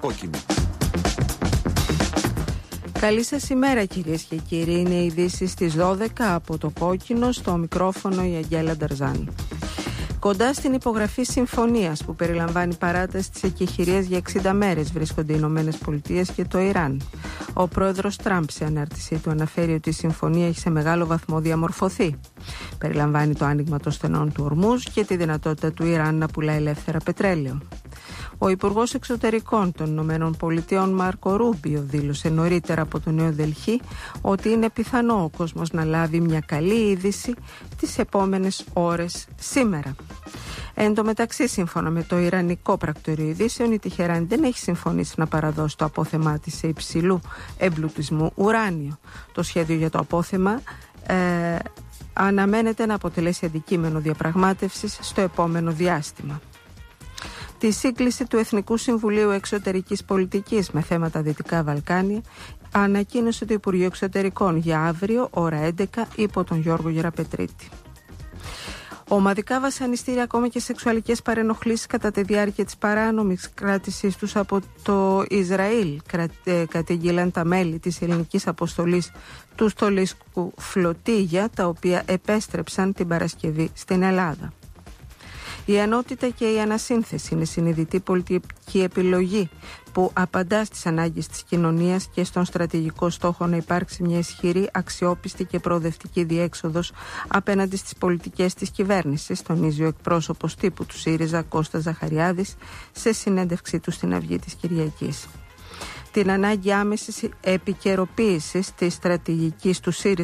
κόκκινη. Καλή σας ημέρα κυρίες και κύριοι. Είναι οι ειδήσεις στις 12 από το Κόκκινο, στο μικρόφωνο η Αγγέλα Νταρζάνη. Κοντά στην υπογραφή συμφωνίας που περιλαμβάνει παράταση της εκεχηρίας για 60 μέρες βρίσκονται οι Ηνωμένες Πολιτείες και το Ιράν. Ο πρόεδρος Τραμπ σε ανάρτησή του αναφέρει ότι η συμφωνία έχει σε μεγάλο βαθμό διαμορφωθεί. Περιλαμβάνει το άνοιγμα των στενών του Ορμούζ και τη δυνατότητα του Ιράν να πουλά ελεύθερα πετρέλαιο. Ο Υπουργός Εξωτερικών των Ηνωμένων Πολιτειών Μάρκο Ρούμπιο δήλωσε νωρίτερα από το Νέο Δελχή ότι είναι πιθανό ο κόσμος να λάβει μια καλή είδηση τις επόμενες ώρες σήμερα. Εν τω μεταξύ, σύμφωνα με το Ιρανικό Πρακτορείο Ειδήσεων, η Τεχεράνη δεν έχει συμφωνήσει να παραδώσει το απόθεμά της σε υψηλού εμπλουτισμού ουράνιο. Το σχέδιο για το απόθεμα αναμένεται να αποτελέσει αντικείμενο διαπραγμάτευσης στο επόμενο διάστημα. Τη σύγκληση του Εθνικού Συμβουλίου Εξωτερικής Πολιτικής με θέματα Δυτικά Βαλκάνια ανακοίνωσε το Υπουργείο Εξωτερικών για αύριο, ώρα 11, υπό τον Γιώργο Γεραπετρίτη. Ομαδικά βασανιστήρια, ακόμα και σεξουαλικές παρενοχλήσεις κατά τη διάρκεια της παράνομης κράτησής τους από το Ισραήλ κατήγγειλαν τα μέλη της ελληνικής αποστολής του Στολίσκου Φλωτίγια, τα οποία επέστρεψαν την Παρασκευή στην Ελλάδα. Η ενότητα και η ανασύνθεση είναι συνειδητή πολιτική επιλογή που απαντά στις ανάγκες της κοινωνίας και στον στρατηγικό στόχο να υπάρξει μια ισχυρή, αξιόπιστη και προοδευτική διέξοδος απέναντι στις πολιτικές της κυβέρνησης, τονίζει ο εκπρόσωπος τύπου του ΣΥΡΙΖΑ Κώστας Ζαχαριάδης σε συνέντευξή του στην Αυγή της Κυριακής. Την ανάγκη άμεσης επικαιροποίησης της στρατηγικής του ΣΥΡΙΖΑ